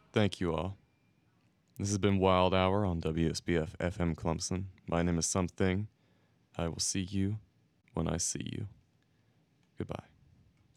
Thank you all. This has been Wild Hour on WSBF FM Clemson. My name is Something. I will see you when I see you. Goodbye.